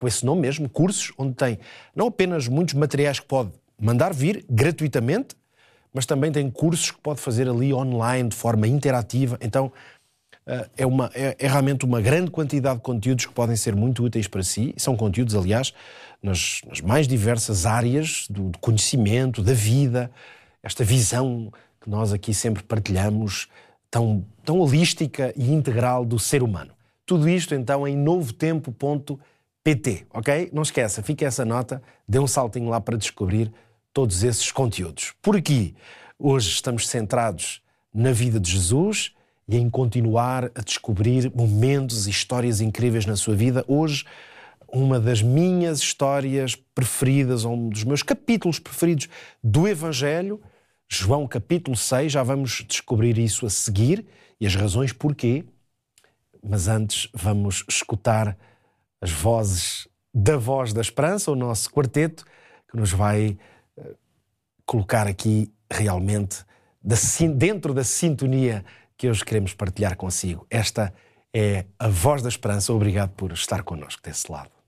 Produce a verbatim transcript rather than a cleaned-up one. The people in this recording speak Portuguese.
com esse nome mesmo, cursos, onde tem não apenas muitos materiais que pode mandar vir gratuitamente, mas também tem cursos que pode fazer ali online, de forma interativa. Então, é, uma, é, é realmente uma grande quantidade de conteúdos que podem ser muito úteis para si. São conteúdos, aliás, nas, nas mais diversas áreas do, do conhecimento, da vida, esta visão que nós aqui sempre partilhamos, tão, tão holística e integral do ser humano. Tudo isto, então, em novotempo ponto pt, ok? Não esqueça, fica essa nota, dê um saltinho lá para descobrir todos esses conteúdos. Por aqui, hoje estamos centrados na vida de Jesus e em continuar a descobrir momentos e histórias incríveis na sua vida. Hoje, uma das minhas histórias preferidas, ou um dos meus capítulos preferidos do Evangelho, João capítulo seis, já vamos descobrir isso a seguir e as razões porquê, mas antes vamos escutar as vozes da Voz da Esperança, o nosso quarteto, que nos vai uh, colocar aqui realmente da, dentro da sintonia que hoje queremos partilhar consigo. Esta é a Voz da Esperança. Obrigado por estar connosco desse lado.